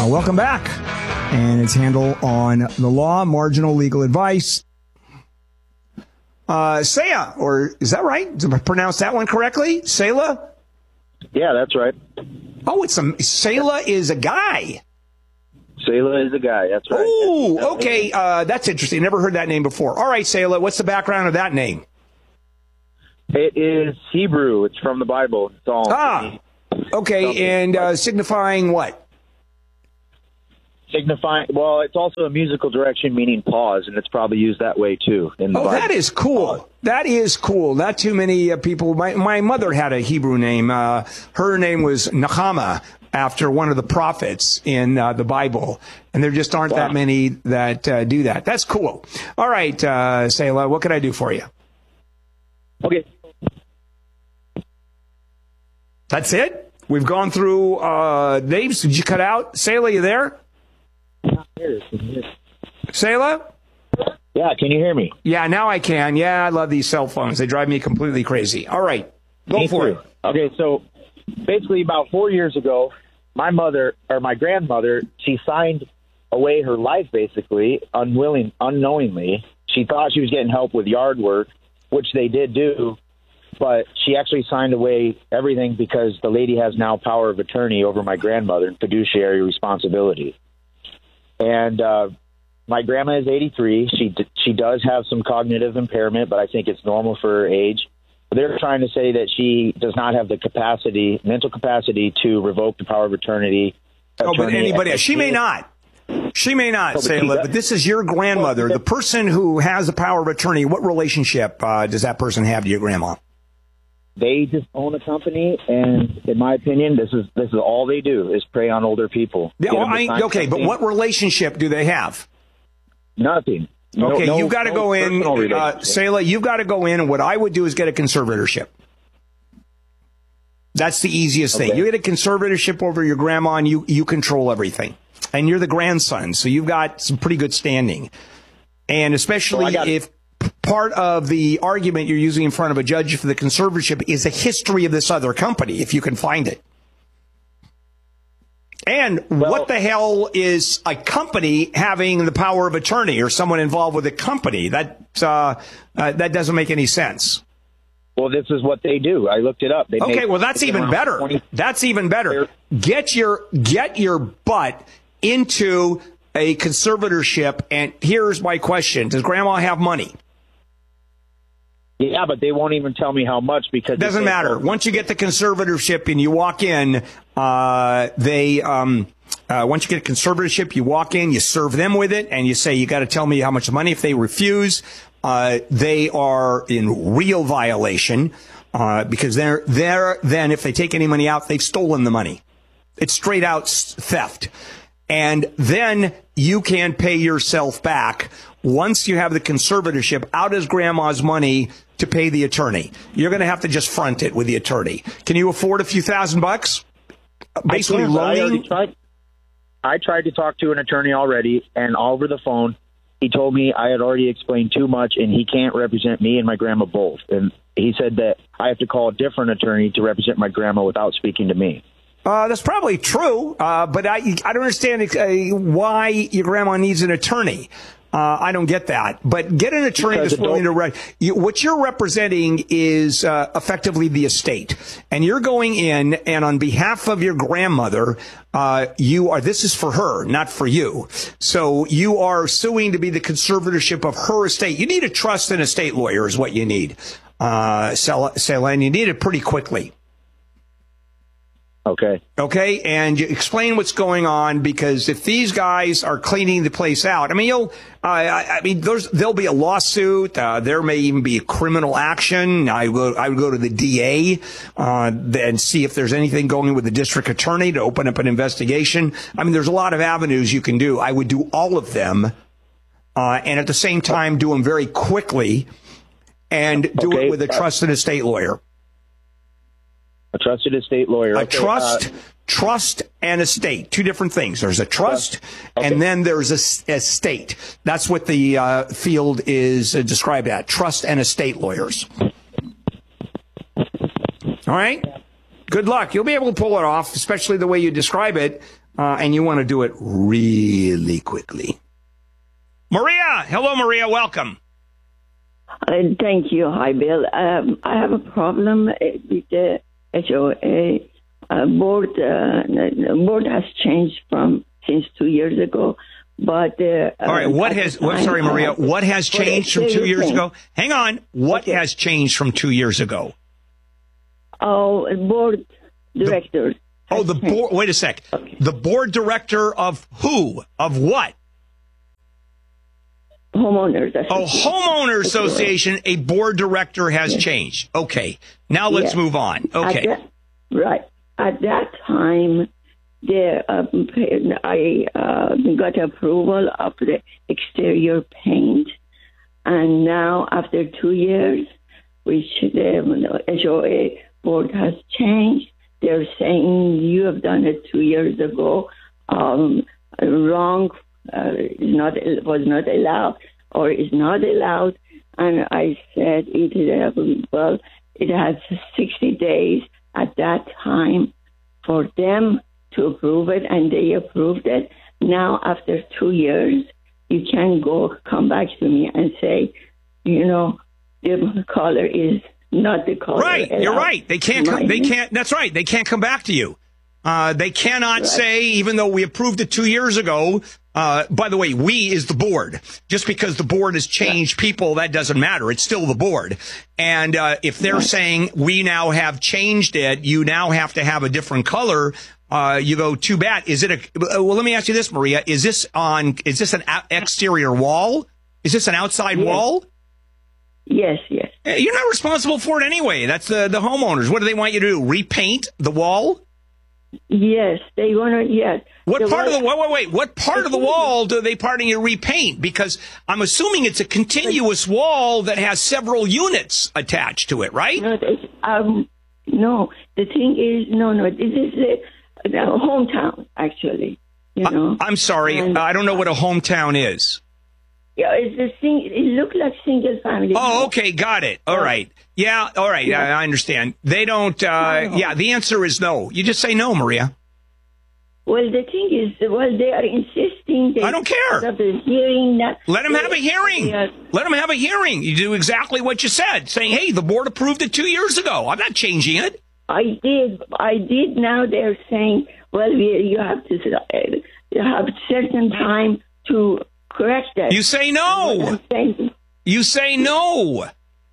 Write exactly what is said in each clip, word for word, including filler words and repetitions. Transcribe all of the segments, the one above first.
welcome back. And its handle on the law, marginal legal advice. Uh, Saya, or is that right? Did I pronounce that one correctly? Sayla? Yeah, that's right. Oh, it's a Sayla is a guy. Sayla is a guy. That's right. Oh, okay. Uh, that's interesting. Never heard that name before. All right, Sayla, what's the background of that name? It is Hebrew. It's from the Bible. It's all ah, okay, and uh, signifying what? Signifying, well, it's also a musical direction meaning pause, and it's probably used that way, too. In the oh, Bible. That is cool. That is cool. Not too many uh, people. My, my mother had a Hebrew name. Uh, her name was Nahama, after one of the prophets in uh, the Bible. And there just aren't wow. that many that uh, do that. That's cool. All right, uh, Sayla, what can I do for you? Okay. That's it? We've gone through uh, names. Did you cut out? Sayla, you there? Sayla? Yeah, can you hear me? Yeah, now I can. Yeah, I love these cell phones. They drive me completely crazy. All right, go me for too. it. Okay, so basically about four years ago, my mother, or my grandmother, she signed away her life, basically, unwilling, unknowingly. She thought she was getting help with yard work, which they did do, but she actually signed away everything because the lady has now power of attorney over my grandmother and fiduciary responsibility. And uh, my grandma is eighty-three. She she does have some cognitive impairment, but I think it's normal for her age. They're trying to say that she does not have the capacity, mental capacity, to revoke the power of attorney. Oh, but anybody else. She may not. She may not, oh, Sayla, but, but this is your grandmother. The person who has the power of attorney, what relationship uh, does that person have to your grandma? They just own a company, and in my opinion, this is this is all they do is prey on older people. Yeah, well, I, okay, but what relationship do they have? Nothing. No, okay, no, you've got to no go in, uh, Sayla, you've got to go in, and what I would do is get a conservatorship. That's the easiest okay. thing. You get a conservatorship over your grandma, and you, you control everything. And you're the grandson, so you've got some pretty good standing. And especially well, if part of the argument you're using in front of a judge for the conservatorship is a history of this other company, if you can find it. And well, what the hell is a company having the power of attorney or someone involved with a company? That uh, uh, that doesn't make any sense. Well, this is what they do. I looked it up. They okay, well, that's even better. twenty That's even better. Get your get your butt into a conservatorship. And here's my question. Does grandma have money? Yeah, but they won't even tell me how much because... Doesn't matter. Once you get the conservatorship and you walk in, uh, they... Um, uh, once you get a conservatorship, you walk in, you serve them with it, and you say, you got to tell me how much money. If they refuse, uh, they are in real violation uh, because they're, they're then, if they take any money out, they've stolen the money. It's straight out theft. And then you can pay yourself back once you have the conservatorship out as grandma's money to pay the attorney. You're going to have to just front it with the attorney. Can you afford a few thousand bucks? Basically, I, can, loaning. I, already tried, I tried to talk to an attorney already, and over the phone, he told me I had already explained too much, and he can't represent me and my grandma both. And he said that I have to call a different attorney to represent my grandma without speaking to me. Uh, that's probably true, uh, but I I don't understand uh, why your grandma needs an attorney. Uh, I don't get that. But get an attorney because that's willing to re- you, what you're representing is uh, effectively the estate, and you're going in and on behalf of your grandmother, uh, you are. This is for her, not for you. So you are suing to be the conservatorship of her estate. You need a trust and estate lawyer, is what you need, uh, Sayla, and you need it pretty quickly. Okay. Okay, and you explain what's going on, because if these guys are cleaning the place out, I mean, you'll, uh, I, I mean, there's, there'll be a lawsuit. Uh, there may even be a criminal action. I will, I would go to the D A uh, and see if there's anything going with the district attorney to open up an investigation. I mean, there's a lot of avenues you can do. I would do all of them, uh, and at the same time, do them very quickly, and do okay. it with a trust and estate lawyer. A trusted estate lawyer. A okay, trust, uh, trust and estate, two different things. There's a trust, okay. and then there's a estate. That's what the uh, field is uh, described at, trust and estate lawyers. All right? Good luck. You'll be able to pull it off, especially the way you describe it, uh, and you want to do it really quickly. Maria. Hello, Maria. Welcome. Uh, thank you. Hi, Bill. Um, I have a problem with the H O A uh, board. Uh, the board has changed from since two years ago. But uh, all right, what has? What, sorry, Maria. What has changed from two years ago? Hang on. What okay. has changed from two years ago? Oh, board directors. The, oh, the board. Wait a sec. Okay. The board director of who? Of what? Homeowners Association. Oh, homeowner association. A board director has yes. changed. Okay. Now let's yes. move on. Okay. At that, right. At that time, the uh, I uh, got approval of the exterior paint, and now after two years, which the H O A board has changed, they're saying you have done it two years ago. Um, wrong. Uh, is not was not allowed or is not allowed, and I said it is well. It has sixty days at that time for them to approve it, and they approved it. Now, after two years, you can go come back to me and say, you know, the color is not the color. Right, you're right. They can't. Come, they can't. That's right. They can't come back to you. Uh, they cannot right. say, even though we approved it two years ago. Uh, by the way, we is the board. Just because the board has changed people, that doesn't matter. It's still the board. And uh, if they're right. saying we now have changed it, you now have to have a different color. Uh, you go, too bad. Is it a? Well, let me ask you this, Maria. Is this on? Is this an exterior wall? Is this an outside yes. wall? Yes, yes. You're not responsible for it anyway. That's the the homeowners. What do they want you to do? Repaint the wall? Yes, they want to, yes. What the part wall, of the, wait, wait, wait, what part of the wall do they parting you repaint? Because I'm assuming it's a continuous wall that has several units attached to it, right? No, um, no, the thing is, no, no, this is a, a hometown, actually, you know. I, I'm sorry, and, I don't know what a hometown is. Yeah, it's a sing, it looks like single family. Oh, okay, got it. All right. Yeah, all right, yeah. I, I understand. They don't, uh, yeah, the answer is no. You just say no, Maria. Well, the thing is, well, they are insisting. They I don't care. The hearing that Let them have a hearing. Are, Let them have a hearing. You do exactly what you said, saying, hey, the board approved it two years ago. I'm not changing it. I did. I did. Now they're saying, well, we, you have to uh, you have certain time to correct that. You say no. You say no.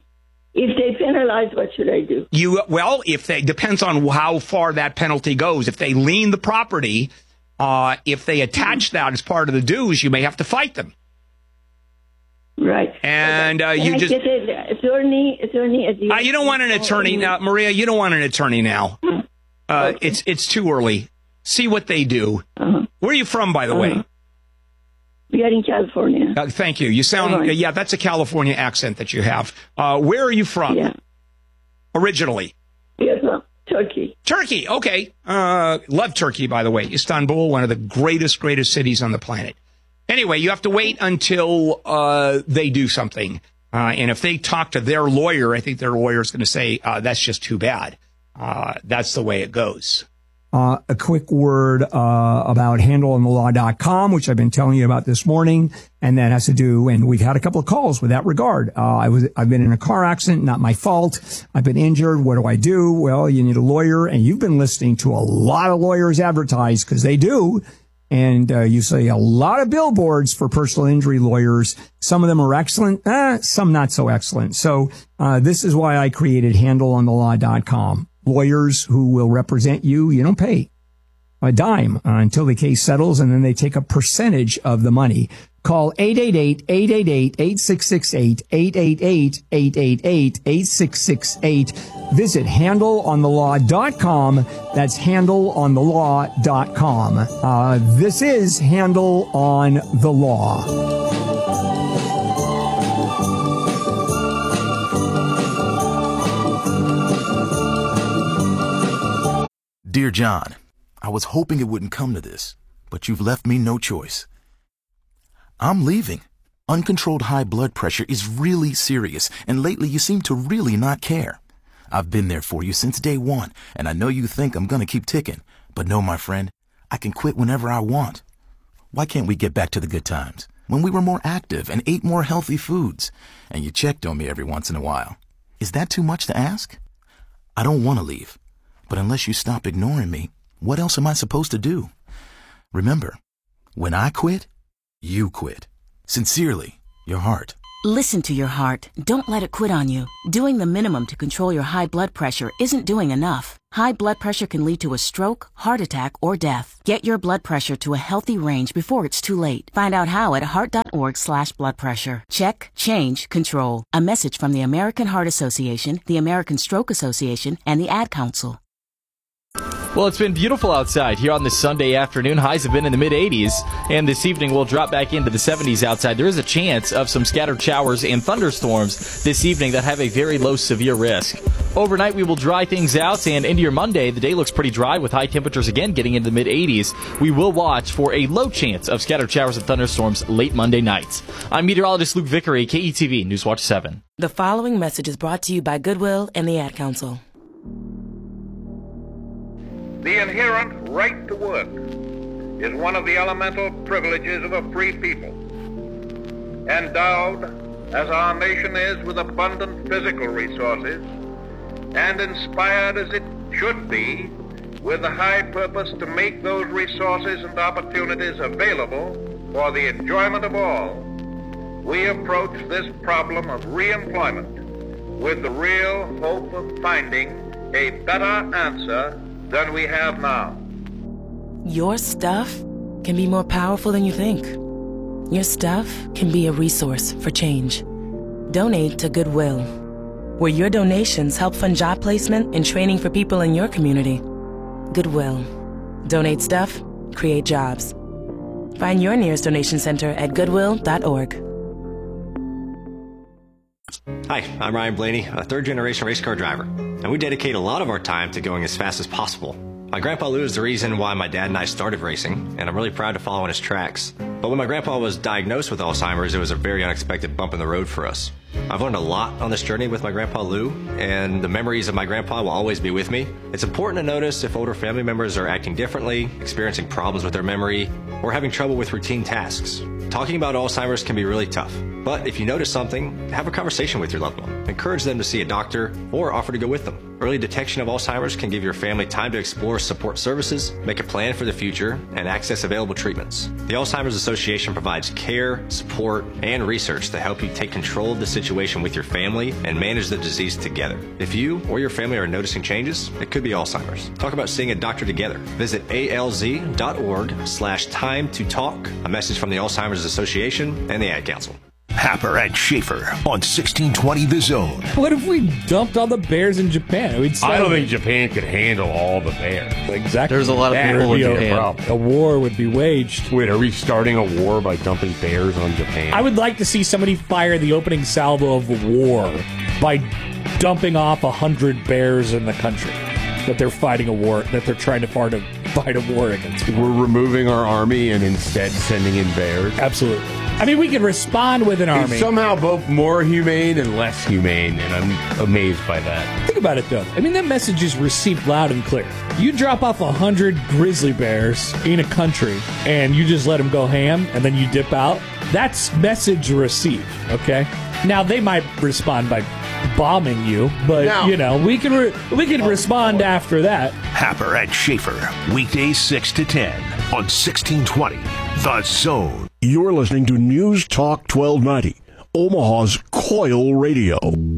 If they penalize, what should I do? You well, if they depends on how far that penalty goes. If they lien the property, uh, if they attach that as part of the dues, you may have to fight them. Right. And uh, you I just attorney, attorney. At the uh, you don't want an attorney now, Maria. You don't want an attorney now. Uh, okay. It's it's too early. See what they do. Uh-huh. Where are you from, by the uh-huh. way? We are in California. Uh, thank you. You sound, uh, yeah, that's a California accent that you have. Uh, where are you from? Yeah. Originally? Yes, well, Turkey. Turkey, okay. Uh, love Turkey, by the way. Istanbul, one of the greatest, greatest cities on the planet. Anyway, you have to wait until uh, they do something. Uh, and if they talk to their lawyer, I think their lawyer is going to say, uh, that's just too bad. Uh, that's the way it goes. Uh, a quick word uh, about handle on the law dot com, which I've been telling you about this morning, and that has to do, and we've had a couple of calls with that regard. Uh, I was, I've been in a car accident, not my fault. I've been injured. What do I do? Well, you need a lawyer, and you've been listening to a lot of lawyers advertise, because they do, and uh, you see a lot of billboards for personal injury lawyers. Some of them are excellent, eh, some not so excellent. So uh, this is why I created handle on the law dot com. Lawyers who will represent you, you don't pay a dime uh, until the case settles, and then they take a percentage of the money. Call eight eight eight, eight eight eight, eight six six eight, eight eight eight, eight eight eight, eight six six eight. Visit handle on the law dot com. That's handle on the law dot com. Uh, this is Handle on the Law. Dear John, I was hoping it wouldn't come to this, but you've left me no choice. I'm leaving. Uncontrolled high blood pressure is really serious, and lately you seem to really not care. I've been there for you since day one, and I know you think I'm gonna keep ticking. But no, my friend, I can quit whenever I want. Why can't we get back to the good times, when we were more active and ate more healthy foods, and you checked on me every once in a while? Is that too much to ask? I don't want to leave, but unless you stop ignoring me, what else am I supposed to do? Remember, when I quit, you quit. Sincerely, your heart. Listen to your heart. Don't let it quit on you. Doing the minimum to control your high blood pressure isn't doing enough. High blood pressure can lead to a stroke, heart attack, or death. Get your blood pressure to a healthy range before it's too late. Find out how at heart.org slash blood pressure. Check, change, control. A message from the American Heart Association, the American Stroke Association, and the Ad Council. Well, it's been beautiful outside here on this Sunday afternoon. Highs have been in the mid eighties, and this evening we'll drop back into the seventies outside. There is a chance of some scattered showers and thunderstorms this evening that have a very low severe risk. Overnight, we will dry things out, and into your Monday, the day looks pretty dry with high temperatures again getting into the mid eighties. We will watch for a low chance of scattered showers and thunderstorms late Monday nights. I'm meteorologist Luke Vickery, K E T V Newswatch seven. The following message is brought to you by Goodwill and the Ad Council. The inherent right to work is one of the elemental privileges of a free people. Endowed, as our nation is, with abundant physical resources, and inspired as it should be with the high purpose to make those resources and opportunities available for the enjoyment of all, we approach this problem of re-employment with the real hope of finding a better answer than we have now. Your stuff can be more powerful than you think. Your stuff can be a resource for change. Donate to Goodwill, where your donations help fund job placement and training for people in your community. Goodwill. Donate stuff, create jobs. Find your nearest donation center at goodwill dot org. Hi, I'm Ryan Blaney, a third-generation race car driver, and we dedicate a lot of our time to going as fast as possible. My grandpa Lou is the reason why my dad and I started racing, and I'm really proud to follow in his tracks. But when my grandpa was diagnosed with Alzheimer's, it was a very unexpected bump in the road for us. I've learned a lot on this journey with my grandpa Lou, and the memories of my grandpa will always be with me. It's important to notice if older family members are acting differently, experiencing problems with their memory, or having trouble with routine tasks. Talking about Alzheimer's can be really tough, but if you notice something, have a conversation with your loved one. Encourage them to see a doctor or offer to go with them. Early detection of Alzheimer's can give your family time to explore support services, make a plan for the future, and access available treatments. The Alzheimer's Association provides care, support, and research to help you take control of the situation with your family and manage the disease together. If you or your family are noticing changes, it could be Alzheimer's. Talk about seeing a doctor together. Visit alz.org slash time to talk. A message from the Alzheimer's Association and the Ad Council. Happer and Schaefer on sixteen twenty The Zone. What if we dumped all the bears in Japan? We'd I don't think Japan could handle all the bears. Exactly. There's a lot of people in Japan. A war would be waged. Wait, are we starting a war by dumping bears on Japan? I would like to see somebody fire the opening salvo of the war by dumping off a hundred bears in the country that they're fighting a war, that they're trying to fight a, fight a war against. We're removing our army and instead sending in bears? Absolutely. I mean, we can respond with an army. It's somehow both more humane and less humane, and I'm amazed by that. Think about it, though. I mean, that message is received loud and clear. You drop off a hundred grizzly bears in a country, and you just let them go ham, and then you dip out. That's message received, okay? Now, they might respond by bombing you, but, now, you know, we can re- we can oh, respond boy. after that. Happer and Schaefer, weekdays six to ten on sixteen twenty The Zone. You're listening to News Talk twelve ninety, Omaha's Coil Radio.